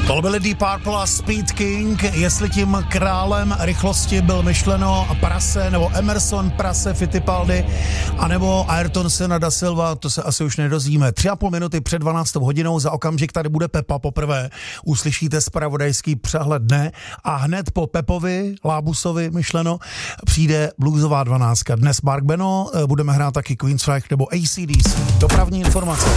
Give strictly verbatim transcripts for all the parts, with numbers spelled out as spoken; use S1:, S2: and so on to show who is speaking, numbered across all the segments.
S1: To byly Deep Purple a Speed King. Jestli tím králem rychlosti byl myšleno Prase nebo Emerson Prase Fittipaldi anebo Ayrton Senna da Silva, to se asi už nedozvíme. Tři a půl minuty před dvanáctou hodinou, za okamžik tady bude Pepa poprvé. Uslyšíte zpravodajský přehled dne a hned po Pepovi, Lábusovi myšleno, přijde bluesová dvanáctka. Dnes Mark Beno, budeme hrát taky Queensryche nebo A C D C. Dopravní informace.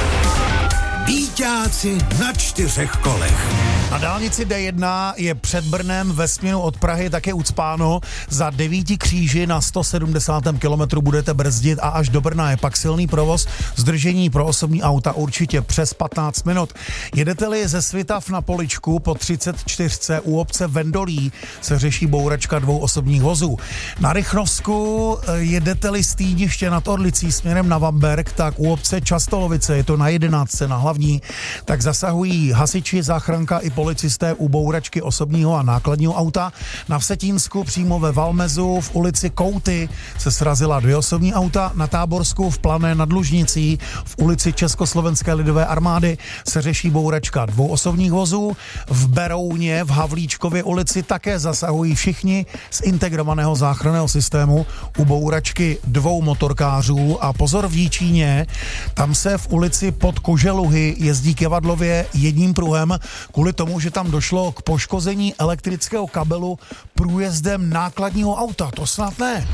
S2: Bíťáci na čtyřech kolech.
S1: Na dálnici D jedna je před Brnem ve směru od Prahy také ucpáno. Za devíti kříži na sto sedmdesátém kilometru budete brzdit a až do Brna je pak silný provoz. Zdržení pro osobní auta určitě přes patnáct minut. Jedete-li ze Svitav na Poličku po třicet čtyřce u obce Vendolí se řeší bouračka dvou osobních vozů. Na Rychnovsku jedete-li z Týdiště nad Orlicí směrem na Vamberk, tak u obce Častolovice, je to na jedenáctce na hlavní, tak zasahují hasiči, záchranka i policisté u bouračky osobního a nákladního auta. Na Vsetínsku přímo ve Valmezu v ulici Kouty se srazila dvě osobní auta. Na Táborsku v Plané nad Lužnicí v ulici Československé lidové armády se řeší bouračka dvou osobních vozů. V Berouně v Havlíčkově ulici také zasahují všichni z integrovaného záchranného systému u bouračky dvou motorkářů. A pozor, v Jíčíně, tam se v ulici pod Koželuhy jezdí kevadlově jedním pruhem kvůli tomu, že tam došlo k poškození elektrického kabelu průjezdem nákladního auta. To snad ne.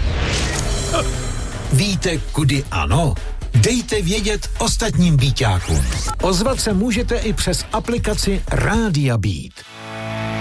S2: Víte, kudy ano? Dejte vědět ostatním bíťákům. Ozvat se můžete i přes aplikaci Rádia Beat.